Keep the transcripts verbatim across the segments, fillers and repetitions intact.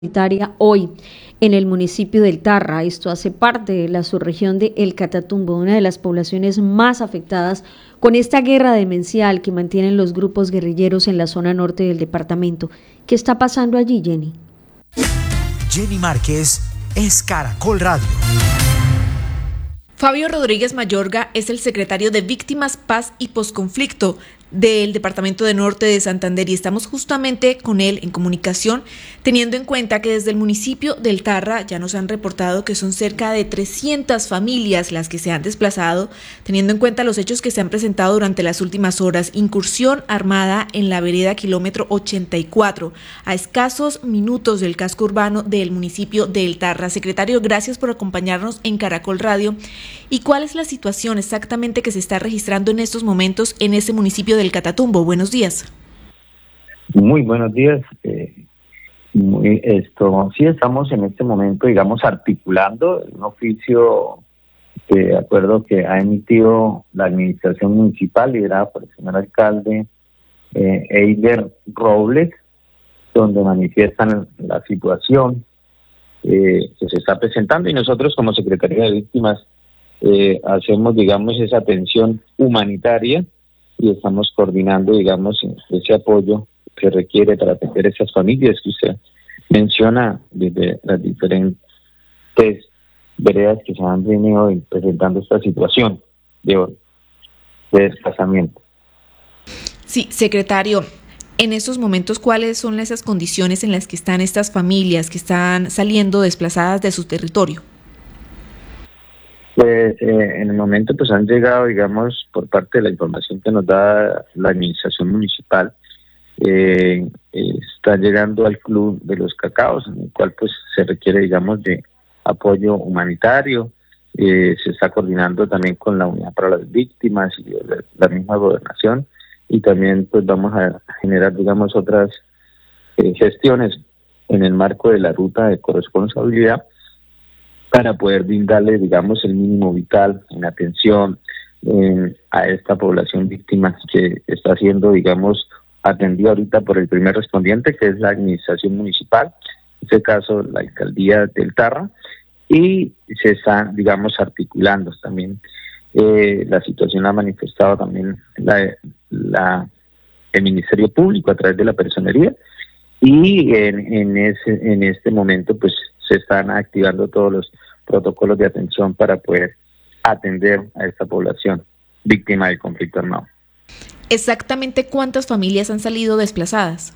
humanitaria hoy en el municipio del Tarra. Esto hace parte de la subregión de El Catatumbo, una de las poblaciones más afectadas con esta guerra demencial que mantienen los grupos guerrilleros en la zona norte del departamento. ¿Qué está pasando allí, Jenny? Jenny Márquez es Caracol Radio. Fabio Rodríguez Mayorga es el secretario de Víctimas, Paz y Posconflicto del Departamento de Norte de Santander y estamos justamente con él en comunicación, teniendo en cuenta que desde el municipio del Tarra ya nos han reportado que son cerca de trescientas familias las que se han desplazado, teniendo en cuenta los hechos que se han presentado durante las últimas horas. Incursión armada en la vereda kilómetro ochenta y cuatro, a escasos minutos del casco urbano del municipio del Tarra. Secretario, gracias por acompañarnos en Caracol Radio. ¿Y cuál es la situación exactamente que se está registrando en estos momentos en ese municipio del Catatumbo? Buenos días. Muy buenos días. Eh, muy, esto, sí estamos en este momento, digamos, articulando un oficio de acuerdo que ha emitido la administración municipal liderada por el señor alcalde eh, Eider Robles, donde manifiestan la situación eh, que se está presentando, y nosotros como Secretaría de Víctimas Eh, hacemos, digamos, esa atención humanitaria y estamos coordinando, digamos, ese apoyo que requiere para atender a esas familias que usted menciona desde las diferentes veredas que se han venido presentando esta situación de, de desplazamiento. Sí, secretario, en estos momentos, ¿cuáles son esas condiciones en las que están estas familias que están saliendo desplazadas de su territorio? Pues eh, en el momento pues han llegado, digamos, por parte de la información que nos da la administración municipal, eh, eh, está llegando al Club de los Cacaos, en el cual pues se requiere, digamos, de apoyo humanitario. Eh, se está coordinando también con la Unidad para las Víctimas y la, la misma gobernación, y también pues vamos a generar, digamos, otras eh, gestiones en el marco de la ruta de corresponsabilidad para poder brindarle, digamos, el mínimo vital en atención eh, a esta población víctima que está siendo, digamos, atendida ahorita por el primer respondiente, que es la administración municipal, en este caso la alcaldía del Tarra, y se está, digamos, articulando también. Eh, la situación ha manifestado también la, la, el Ministerio Público a través de la Personería, y en, en, ese, en este momento, pues, se están activando todos los protocolos de atención para poder atender a esta población víctima del conflicto armado. ¿Exactamente cuántas familias han salido desplazadas?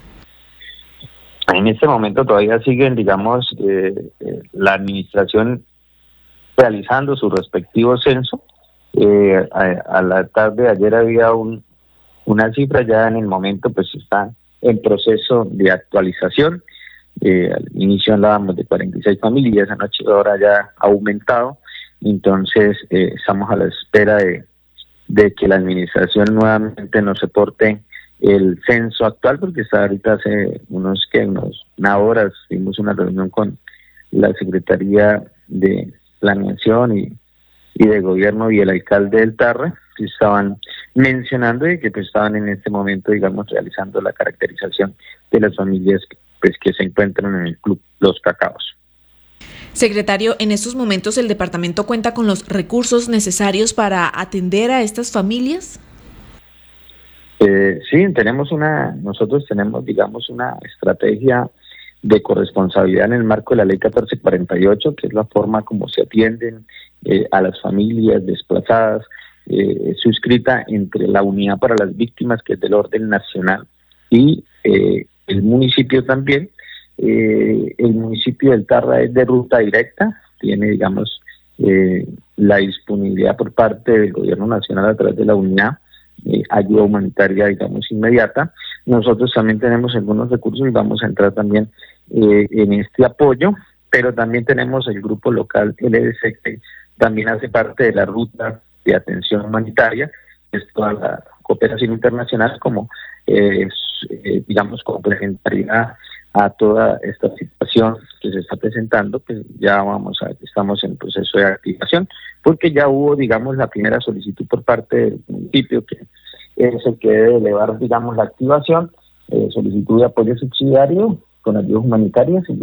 En este momento todavía siguen, digamos, eh, eh, la administración realizando su respectivo censo. Eh, a, a la tarde de ayer había un, una cifra, ya en el momento pues está en proceso de actualización. Eh, al inicio hablábamos de cuarenta y seis familias, anoche ahora ya ha aumentado, entonces eh, estamos a la espera de, de que la administración nuevamente nos reporte el censo actual, porque está ahorita hace unos que unos una hora tuvimos una reunión con la Secretaría de Planeación y, y de Gobierno y el alcalde del Tarra, que estaban mencionando y que pues, estaban en este momento, digamos, realizando la caracterización de las familias pues que se encuentran en el Club Los Cacaos. Secretario, en estos momentos el departamento cuenta con los recursos necesarios para atender a estas familias. Eh, sí, tenemos una, nosotros tenemos, digamos, una estrategia de corresponsabilidad en el marco de la ley catorce cuarenta y ocho, que es la forma como se atienden eh, a las familias desplazadas, eh, suscrita entre la Unidad para las Víctimas, que es del orden nacional, y eh, el municipio también. Eh, el municipio del Tarra es de ruta directa, tiene, digamos, eh, la disponibilidad por parte del gobierno nacional a través de la unidad, eh, ayuda humanitaria, digamos, inmediata. Nosotros también tenemos algunos recursos y vamos a entrar también eh, en este apoyo, pero también tenemos el grupo local L D C, que también hace parte de la ruta de atención humanitaria, es toda la cooperación internacional como eh, eh, digamos, complementariedad a toda esta situación que se está presentando, pues ya vamos a, estamos en proceso de activación, porque ya hubo, digamos, la primera solicitud por parte del municipio, que es el que debe elevar, digamos, la activación, eh, solicitud de apoyo subsidiario, con ayudas humanitarias y